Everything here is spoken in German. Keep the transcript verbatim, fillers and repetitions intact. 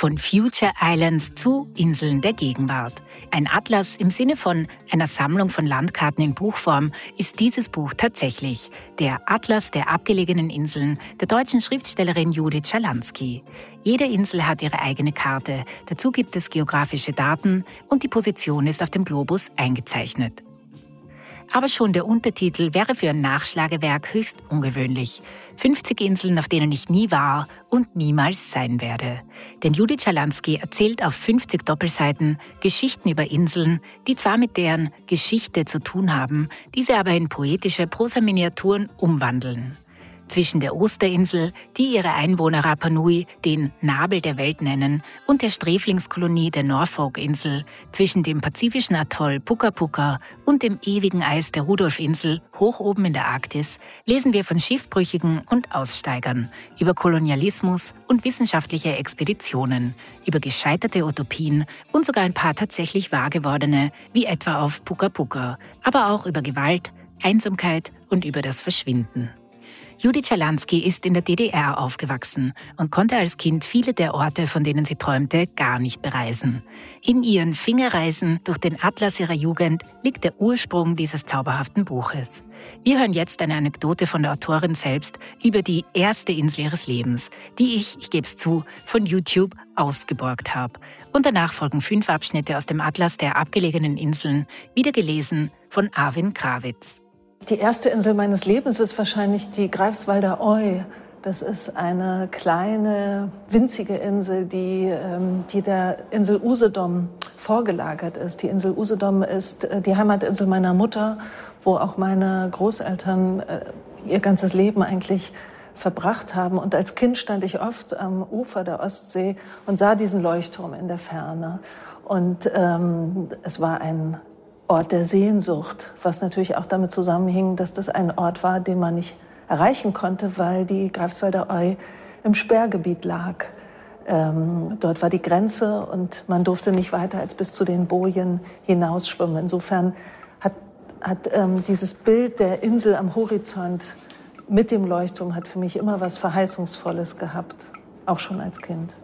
Von Future Islands zu Inseln der Gegenwart. Ein Atlas im Sinne von einer Sammlung von Landkarten in Buchform ist dieses Buch tatsächlich. Der Atlas der abgelegenen Inseln der deutschen Schriftstellerin Judith Schalansky. Jede Insel hat ihre eigene Karte. Dazu gibt es geografische Daten und die Position ist auf dem Globus eingezeichnet. Aber schon der Untertitel wäre für ein Nachschlagewerk höchst ungewöhnlich. fünfzig Inseln, auf denen ich nie war und niemals sein werde. Denn Judith Schalansky erzählt auf fünfzig Doppelseiten Geschichten über Inseln, die zwar mit deren Geschichte zu tun haben, diese aber in poetische Prosa-Miniaturen umwandeln. Zwischen der Osterinsel, die ihre Einwohner Rapa Nui den Nabel der Welt nennen, und der Sträflingskolonie der Norfolk-Insel, zwischen dem pazifischen Atoll Puka Puka und dem ewigen Eis der Rudolf-Insel hoch oben in der Arktis, lesen wir von Schiffbrüchigen und Aussteigern, über Kolonialismus und wissenschaftliche Expeditionen, über gescheiterte Utopien und sogar ein paar tatsächlich wahr gewordene, wie etwa auf Puka Puka, aber auch über Gewalt, Einsamkeit und über das Verschwinden. Judith Schalansky ist in der D D R aufgewachsen und konnte als Kind viele der Orte, von denen sie träumte, gar nicht bereisen. In ihren Fingerreisen durch den Atlas ihrer Jugend liegt der Ursprung dieses zauberhaften Buches. Wir hören jetzt eine Anekdote von der Autorin selbst über die erste Insel ihres Lebens, die ich, ich gebe es zu, von YouTube ausgeborgt habe. Und danach folgen fünf Abschnitte aus dem Atlas der abgelegenen Inseln, wieder gelesen von Arvin Krawitz. Die erste Insel meines Lebens ist wahrscheinlich die Greifswalder Oy. Das ist eine kleine, winzige Insel, die, ähm, die der Insel Usedom vorgelagert ist. Die Insel Usedom ist äh, die Heimatinsel meiner Mutter, wo auch meine Großeltern äh, ihr ganzes Leben eigentlich verbracht haben. Und als Kind stand ich oft am Ufer der Ostsee und sah diesen Leuchtturm in der Ferne. Und ähm, es war ein Ort der Sehnsucht, was natürlich auch damit zusammenhing, dass das ein Ort war, den man nicht erreichen konnte, weil die Greifswalder Oy im Sperrgebiet lag. Ähm, dort war die Grenze und man durfte nicht weiter als bis zu den Bojen hinausschwimmen. Insofern hat, hat ähm, dieses Bild der Insel am Horizont mit dem Leuchtturm hat für mich immer was Verheißungsvolles gehabt, auch schon als Kind.